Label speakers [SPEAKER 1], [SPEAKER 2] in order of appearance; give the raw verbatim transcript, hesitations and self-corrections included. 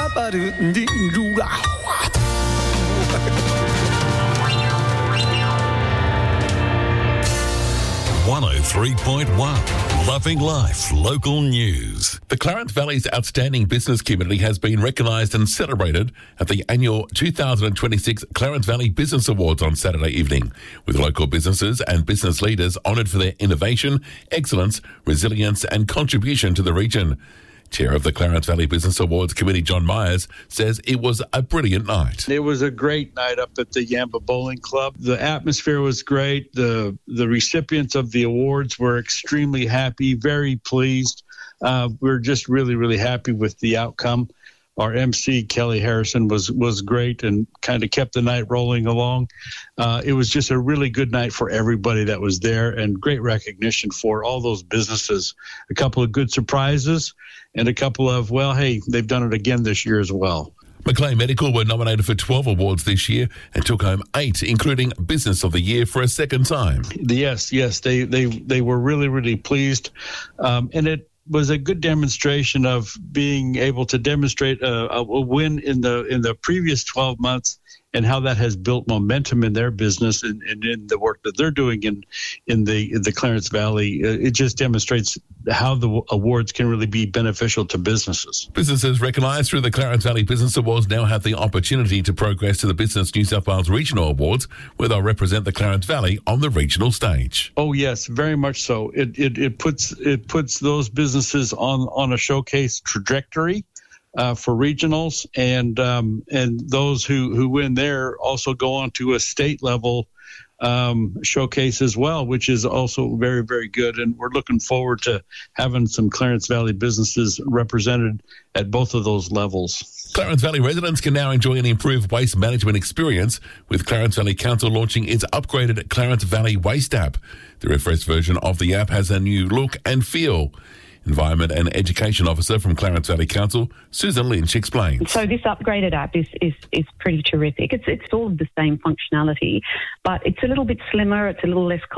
[SPEAKER 1] one oh three point one Loving Life Local News. The Clarence Valley's outstanding business community has been recognised and celebrated at the annual two thousand twenty-six Clarence Valley Business Awards on Saturday evening, with local businesses and business leaders honoured for their innovation, excellence, resilience and contribution to the region. Chair of the Clarence Valley Business Awards Committee, John Myers, says it was a brilliant night.
[SPEAKER 2] It was a great night up at the Yamba Bowling Club. The atmosphere was great. The the recipients of the awards were extremely happy, very pleased. Uh, we're just really, really happy with the outcome. Our M C, Kelly Harrison, was was great and kind of kept the night rolling along. Uh, it was just a really good night for everybody that was there, and great recognition for all those businesses. A couple of good surprises and a couple of, well, hey, they've done it again this year as well.
[SPEAKER 1] Maclean Medical were nominated for twelve awards this year and took home eight, including Business of the Year for a second time.
[SPEAKER 2] Yes, yes, they they, they were really, really pleased. Um, and it was a good demonstration of being able to demonstrate a, a win in the in the previous twelve months and how that has built momentum in their business and, and in the work that they're doing in in the in the Clarence Valley. It just demonstrates how the awards can really be beneficial to businesses.
[SPEAKER 1] Businesses recognised through the Clarence Valley Business Awards now have the opportunity to progress to the Business New South Wales Regional Awards, where they'll represent the Clarence Valley on the regional stage.
[SPEAKER 2] Oh yes, very much so. It it, it puts it puts those businesses on on a showcase trajectory. Uh, for regionals, and um, and those who, who win there also go on to a state level um, showcase as well, which is also very, very good. And we're looking forward to having some Clarence Valley businesses represented at both of those levels.
[SPEAKER 1] Clarence Valley residents can now enjoy an improved waste management experience, with Clarence Valley Council launching its upgraded Clarence Valley Waste app. The refreshed version of the app has a new look and feel. Environment and Education Officer from Clarence Valley Council, Susan Lynch, explains.
[SPEAKER 3] So this upgraded app is, is, is pretty terrific. It's, it's all of the same functionality, but it's a little bit slimmer, it's a little less